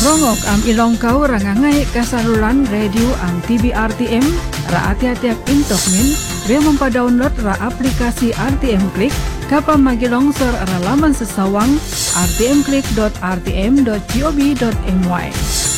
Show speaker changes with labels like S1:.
S1: Rongok am ilong kau rangangai kasaluran radio am TBRTM ra ati-atiak intok min dia mempa-download ra aplikasi RTM Klik kapa magilongsor ra laman sesawang rtmklik.rtm.go.my.